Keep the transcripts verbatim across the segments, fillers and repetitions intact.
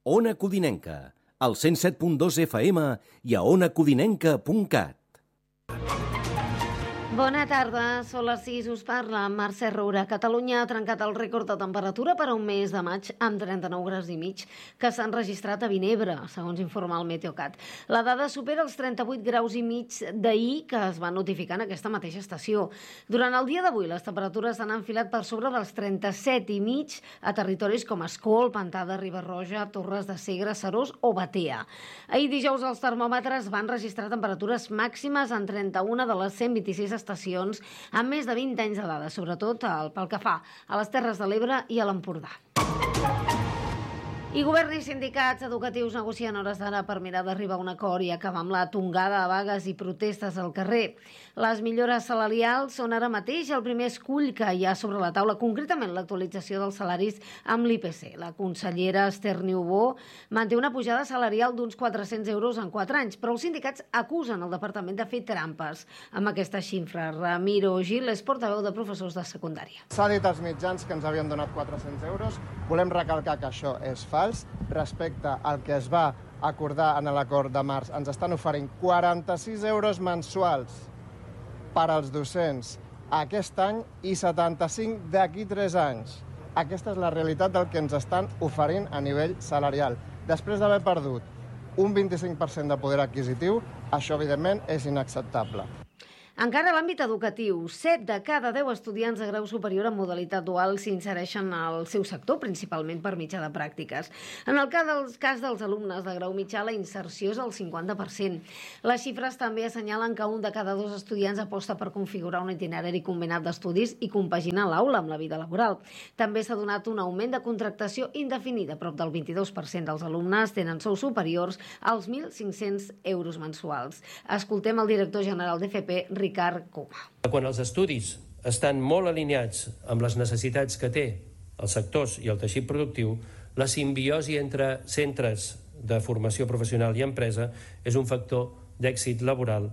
Ona Codinenca, al cent set punt dos F M i a ona codinenca punt cat. Bona tarda, són les sis, us parla Mercè Roura. Catalunya ha trencat el rècord de temperatura per a un mes de maig amb trenta-nou graus i mig que s'han registrat a Vinebre, segons informa el Meteocat. La dada supera els trenta-vuit graus i mig d'ahir que es van notificar en aquesta mateixa estació. Durant el dia d'avui les temperatures s'han enfilat per sobre dels trenta-set i mig a territoris com Ascó, Pantà de Riba-roja, Torres de Segre, Seròs o Batea. Ahir dijous els termòmetres van registrar temperatures màximes en trenta-una de les cent vint-i-sis estacions estacions amb més de vint anys d'edada, sobretot pel que fa a les Terres de l'Ebre i a l'Empordà. I govern i sindicats educatius negocien hores d'ara per mirar d'arribar a un acord i acabar amb la tongada de vagues i protestes al carrer. Les millores salarials són ara mateix el primer escull que hi ha sobre la taula, concretament l'actualització dels salaris amb l'I P C. La consellera Esther Niubó manté una pujada salarial d'uns quatre-cents euros en quatre anys, però els sindicats acusen el departament de fer trampes amb aquesta xifra. Ramiro Gil és portaveu de professors de secundària. S'ha dit als mitjans que ens havien donat quatre-cents euros. Volem recalcar que això és fals. Respecte al que es va acordar en l'acord de març, ens estan oferint quaranta-sis euros mensuals per als docents aquest any i setanta-cinc d'aquí tres anys. Aquesta és la realitat del que ens estan oferint a nivell salarial. Després d'haver perdut un vint-i-cinc per cent de poder adquisitiu, això evidentment és inacceptable. Encara a l'àmbit educatiu, set de cada deu estudiants de grau superior en modalitat dual s'insereixen al seu sector, principalment per mitjà de pràctiques. En el cas dels, cas dels alumnes de grau mitjà, la inserció és el cinquanta per cent. Les xifres també assenyalen que un de cada dos estudiants aposta per configurar un itinerari combinat d'estudis i compaginar l'aula amb la vida laboral. També s'ha donat un augment de contractació indefinida. Prop del vint-i-dos per cent dels alumnes tenen sous superiors als mil cinc-cents euros mensuals. Escoltem el director general d'F P, Ricard Coma. Quan els estudis estan molt alineats amb les necessitats que té els sectors i el teixit productiu, la simbiosi entre centres de formació professional i empresa és un factor d'èxit laboral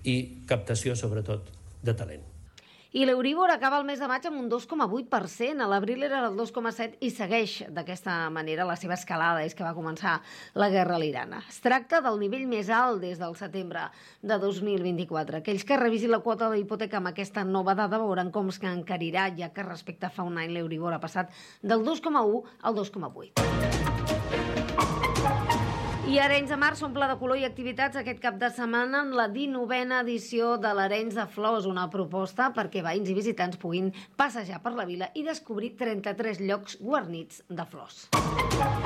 i captació, sobretot, de talent. I l'Euríbor acaba el mes de maig amb un dos coma vuit per cent. A l'abril era el dos coma set i segueix d'aquesta manera la seva escalada. És que va començar la guerra a l'Iran. Es tracta del nivell més alt des del setembre de dos mil vint-i-quatre. Aquells que revisin la quota d'hipoteca amb aquesta nova dada veuran com es encarirà, ja que respecte a fa un any l'Euríbor ha passat del dos coma u al dos coma vuit. I Arenys de Mar s'omple de color i activitats aquest cap de setmana en la dinovena edició de l'Arenys de Flors, una proposta perquè veïns i visitants puguin passejar per la vila i descobrir trenta-tres llocs guarnits de flors.